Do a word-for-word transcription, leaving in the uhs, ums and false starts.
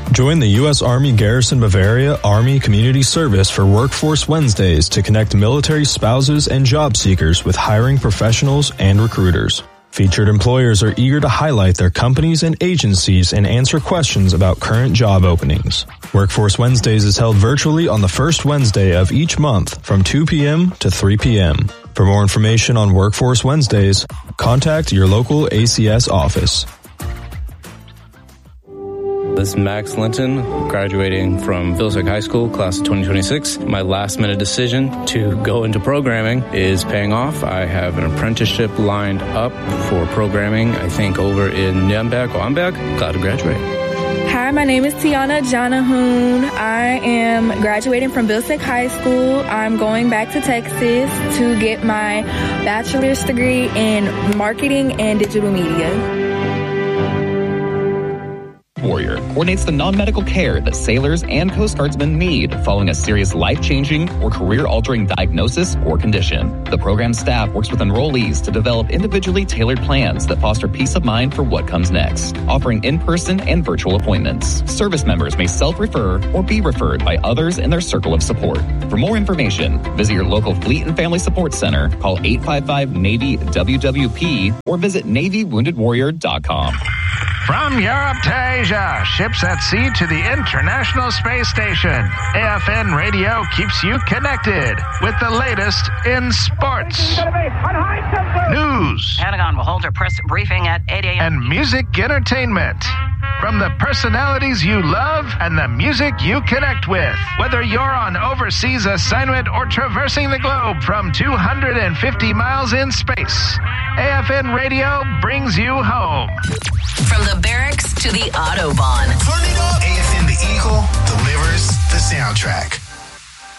Join the U S Army Garrison Bavaria Army Community Service for Workforce Wednesdays to connect military spouses and job seekers with hiring professionals and recruiters. Featured employers are eager to highlight their companies and agencies and answer questions about current job openings. Workforce Wednesdays is held virtually on the first Wednesday of each month from two p.m. to three p.m. For more information on Workforce Wednesdays, contact your local A C S office. This is Max Linton, graduating from Vilsack High School, class of twenty twenty-six. My last-minute decision to go into programming is paying off. I have an apprenticeship lined up for programming, I think, over in Nürnberg or Amberg. Glad to graduate. Hi, my name is Tiana Jonahoon. I am graduating from Vilsack High School. I'm going back to Texas to get my bachelor's degree in marketing and digital media. Warrior coordinates the non-medical care that sailors and Coast Guardsmen need following a serious life-changing or career-altering diagnosis or condition. The program staff works with enrollees to develop individually tailored plans that foster peace of mind for what comes next, offering in-person and virtual appointments. Service members may self-refer or be referred by others in their circle of support. For more information, visit your local Fleet and Family Support Center, call eight five five Navy W W P, or visit Navy Wounded Warrior dot com. From Europe to Asia, ships at sea to the International Space Station, A F N Radio keeps you connected with the latest in sports, news, Pentagon will hold a press briefing at eight a.m. and music entertainment. From the personalities you love and the music you connect with. Whether you're on overseas assignment or traversing the globe from two hundred fifty miles in space, A F N Radio brings you home. From the barracks to the Autobahn. Turn it up. A F N The Eagle delivers the soundtrack.